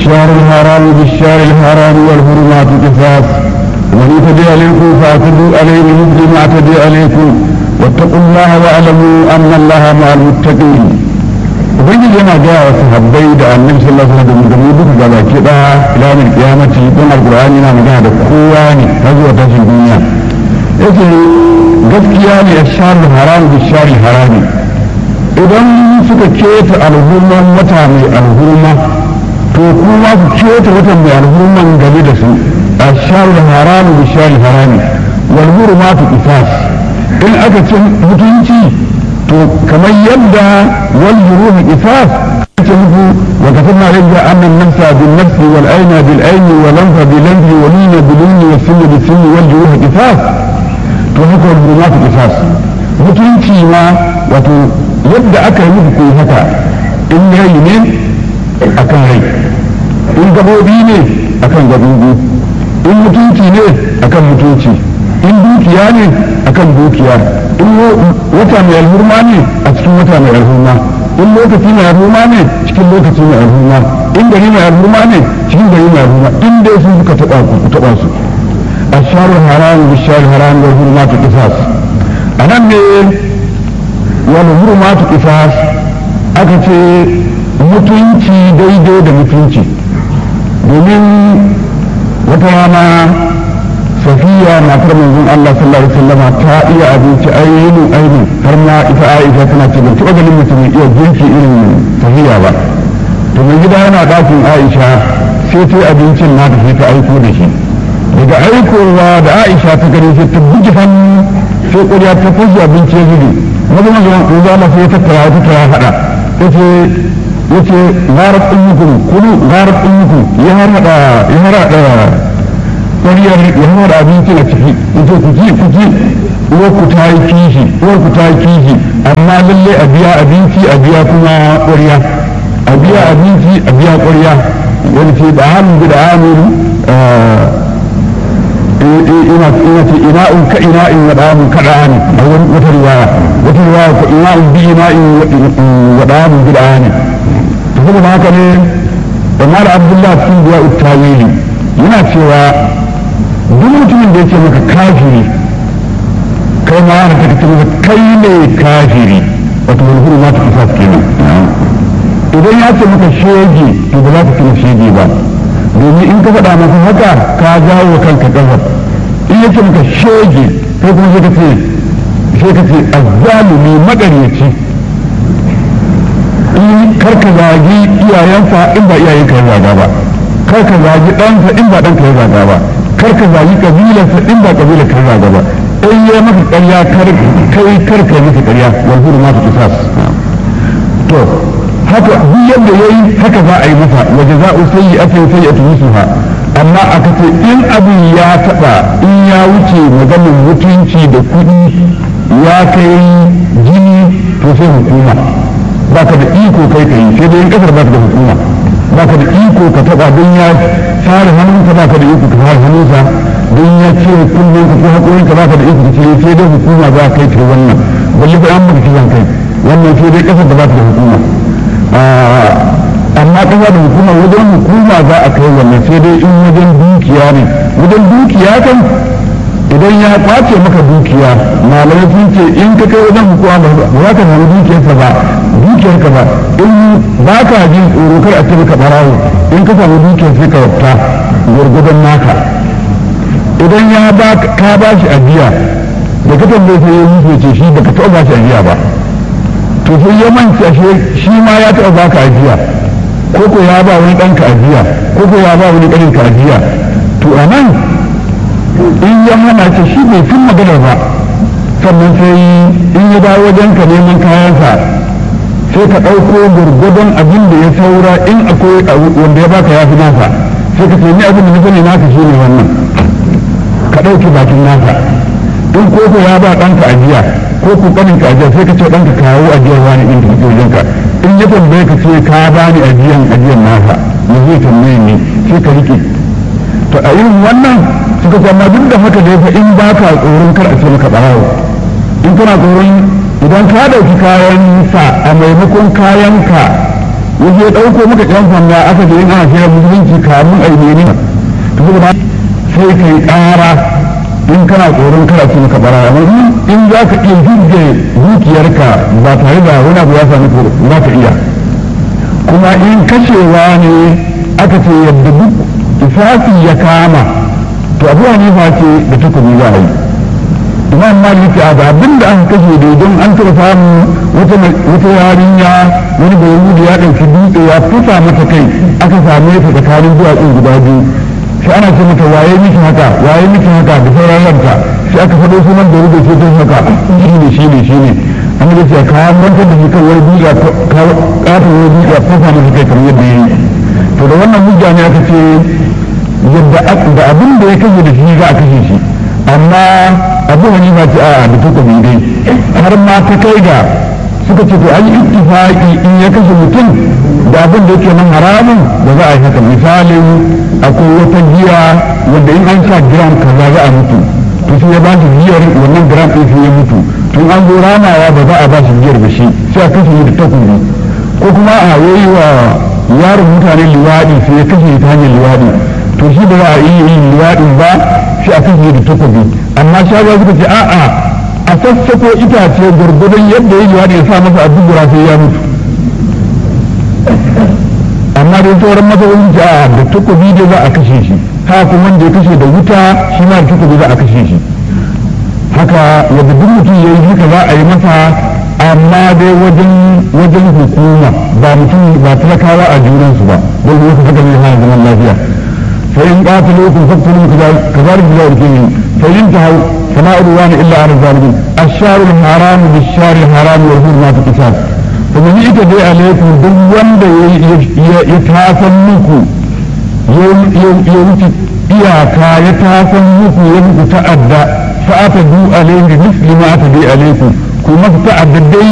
الشهر الحرام بالشهر الحرام والحرمات قصاص ومن اعتدى عليكم فاعتدوا عليه بمثل ما اعتدى عليكم واتقوا الله واعلموا ان الله مع المتقين. ubangiji yana gaya wa sahabbai da annabi sallallahu alaihi wasallam da mu duka gaba ki da ilamin kiyamati don alqur'ani na magana da kowa ne har zuwa tashin duniya. yace gaskiya ne ashar haram bi shar haram idan suka keta alhurman wata mai alhurma to kuma ku keta watan mai alhurman game da su ashar haram bi shar haram wal hurmatu qisas in aka cin mutunci to kamar yadda wal juruh qisas ce muku wa katabna alayka anna an-nafsa bin-nafsi wal ayna bil-ayni wal anfa bil-anfi wal lina bil-lini was sinna bis-sinni wal juruh qisas to haka wal hurmat qisas mutunci ma wato yadda aka yi muku koyi haka in yayi ne akan rai in gabobi ne akan gabobi in mutunci ne akan mutunci in dukiya ne akan dukiya in wata mai alhurma ne a cikin wata mai alhurma in lokaci mai alhurma ne cikin lokaci mai alhurma in gari mai alhurma ne cikin gari mai alhurma in dai sun suka taba ku taba su ashar haram bi shar haram wa hurmatu qisas anan ne wal hurmatu qisas aka ce mutunci daidai da mutunci domin wata rana safiya matar manzon Allah sallallahu alaihi wasallam ta iya abinci ainihin har ma ita Aisha tana ce ban taɓa ganin mutum iya girki irin safiya ba to mai gida yana ɗakin Aisha sai ta abincin na ta ta aiko da shi daga aikowa da Aisha ta gani sai ta buge hannu sai ƙuriya ta fashe abinci ya zubi maza manzon Allah sai ya tattara haɗa yace garar ɗinkun kulu garar ɗinkun ya harhaɗa ƙwariyar ya hada abinci a ciki ita ku ji uwarku ta yi kishi amma lalle a biya abinci a biya kuma ƙwariya a biya abinci a biya ƙwariya wani ce da hannun da amin ina ce ina'un ka ina'in wa ɗamun ka ɗanin a wata riwaya ko ina'un bi ina'in wa ɗamun bi ɗanin ta kuma haka ne da mala abdullahi cikin biya uttawili yana cewa duk mutumin da ya ce maka kafiri kai ma yana ta maka kai ne kafiri wato wani huru ma ta kisa kenan idan ya ce maka shege to ba za ka kira shege ba domin in ka faɗa maka haka ka jawo wa kanka ƙasar in ya ce maka shege kai kuma sai ka ce azzalumi magaryaci in karka zagi iyayensa in ba iyayenka ya zaga ba karka zagi ɗansa in ba ɗanka ya zaga ba karka zagi kabilarsa in ba kabilar ka zaga ba in ya maka ƙarya karka masa ƙarya wal hurmatu qisas to haka duk yadda yayi haka za a yi masa wa jaza'u sayyi'atin sayyi'atu mithluha amma aka ce in abin ya taɓa in ya wuce maganin mutunci da kuɗi ya kai jini to sai hukuma ba ka da iko kai ka yi sai dai in ƙasar ba ka da hukuma ba ka da iko ka taɓa don ya tsara hannunka ba ka da iko ka fara hannunsa don ya ce kullum ka ko haƙorinka ba ka da iko ka ce sai dai hukuma za kai ta wannan balle ba an maka kisan kai wannan sai dai ƙasar da ba ta da hukuma amma ƙasa da hukuma wajen hukuma za a kai wannan sai dai in wajen dukiya ne wajen dukiya kan idan ya kwace maka dukiya malamai sun ce in ka kai wajen hukuma ba za ka samu dukiyarka ba in ba ka jin tsoro kar a ce maka barawo in ka samu dukiyar sai ka wata gwargwadon naka idan ya ba ka ba shi ajiya da ka tambaye sai ya musu ce shi baka taɓa ba shi ajiya ba to sai ya manci ashe shi ma ya taɓa baka ajiya ko ya ba wani ɗanka ajiya ko ya ba wani ƙaninka ajiya to a nan in ya hana ce shi bai fin magana ba sannan sai in ya dawo wajenka neman kayansa sai ka ɗauko gurgudun abin da ya saura in akwai wanda ya baka ya fi nasa sai ka ce ni abin da na sani naka shi ne wannan ka ɗauki bakin nasa in koko ya ba ɗanka ajiya ko ku ƙaninka ajiya sai ka ce ɗanka kawo ajiyar wani ɗin da kake wajenka in ya tambaye ka ce ka bani ajiyar nasa mu zai tambaye ni sai ka riƙe to a irin wannan suka kwamma duk da haka da ya in ba ka tsoron kar a ce maka ɓarawo in kana tsoron idan ka ɗauki kayan sa a maimakon kayanka wasu ya ɗauko maka ƴan fanga aka je in ana shirin musulunci kamun a yi ne to kuma sai kai ƙara in kana tsoron kada ce maka bara amma in za ka iya hujje dukiyarka ba tare da wani abu ya sami ko za ka iya kuma in kashewa ne aka ce yadda duk isafi ya kama to abu hanifa ce da takobi za a yi imam malik ce a abin da aka kashe dai don an taɓa samu wata yarinya wani bai yahudi ya ɗauki dutse ya fusa mata kai aka same ta tsakanin duwatsun guda biyu sai ana ce mata waye miki haka da sauran ranta sai aka faɗo sunan da rubuce ta haka shine an da ce ka mantar da shi kan wani dutse ka ƙaton wani dutse fusa mata kai kamar yadda ya yi to da wannan hujja ne aka ce yadda da abin da ya kashe da shi za a kashe shi amma abu wani ba ce a da takobi dai har ma ta kai ga suka ce to an yi ittifaqi in ya kashe mutum da abin da yake nan haramun da za a yi haka misalin akwai wata giya wanda in an sha gram kaza za a mutu to sai ya ba shi giyar wannan gram ɗin sai ya mutu tun an zo ranawa ba za a ba shi giyar da shi sai a kashe da takobi ko kuma a yayi wa yaron mutane liwaɗi sai ya kashe ta hanyar liwaɗi to shi ba za a iya yin liwaɗin ba sai a kashe da takobi amma shawa suka ce a'a a sassako itace gwargwadon yadda ya liwaɗi ya sa masa a dubura sai ya mutu amma dai sauran matsalolin ce a'a da takobi dai za a kashe shi haka kuma wanda ya kashe da wuta shi ma da takobi za a kashe shi haka yadda duk mutum ya yi haka za a yi masa amma dai wajen hukuma ba mutum ba talakawa a junansu ba don wasu haka ne hana zaman lafiya sai in qataluukum faqtuluhum kadhalika jazaa'ul fa in tahaw fama udwana illa 'ala zalimin ash-shahru al-haram bish-shahri al-haram wal hurmatu qisas kuma ni ita dai alaikum duk wanda ya tasan muku ya wuce iyaka ya tasan muku ya muku ta'adda fa'atadu alayhi misli ma atadi alaykum kuma ta'adda dai